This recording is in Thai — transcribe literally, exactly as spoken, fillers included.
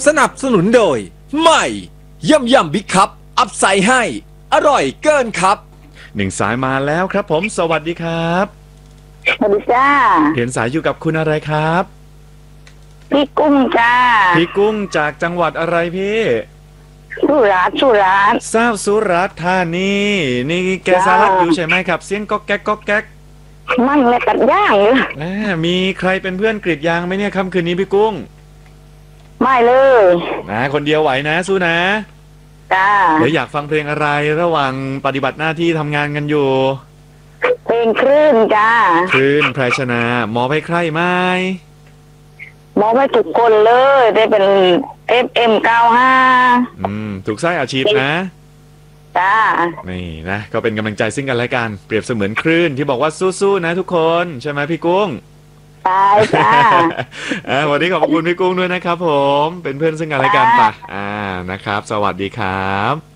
สนับสนุนโดยใหม่ยำยำบิ๊กคัพอัพไซด์ให้อร่อยเกินครับหนึ่งสายมาแล้วครับผมสวัสดีครับสวัสดีจ้าเห็นสายอยู่กับคุณอะไรครับพี่กุ้งจ้าพี่กุ้งจากจังหวัดอะไรพี่สุราษฎร์สุราษฎร์ทราบสุราษฎร์ธานีนี่แกสารัดอยู่ใช่ไหมครับเสียงก๊อกแก๊กก๊อกแก๊กมันเลยตัดย่างอยู่มีใครเป็นเพื่อนกรีดยางไหมเนี่ยค่ำคืนนี้พี่กุ้งไม่เลยนะคนเดียวไหวนะสู้นะจ้าเดี๋ยวอยากฟังเพลงอะไรระหว่างปฏิบัติหน้าที่ทำงานกันอยู่เพลงคลื่นจ้าคลื่นไพรชนาหมอไปใครไหมหมอไม่ถูกคนเลยได้เป็น เอฟ เอ็ม เก้าสิบห้าอืมถูกไส้อาชีพนะจ้านี่นะก็เป็นกำลังใจซึ่งกันและกันเปรียบเสมือนคลื่นที่บอกว่าสู้ๆนะทุกคนใช่ไหมพี่กุ้งใช่จ้าอ่าวันนี้ขอบคุณพี่กุ้งด้วยนะครับผมเป็นเพื่อนซึ่งกันและกันป่ะอ่านะครับสวัสดีครับ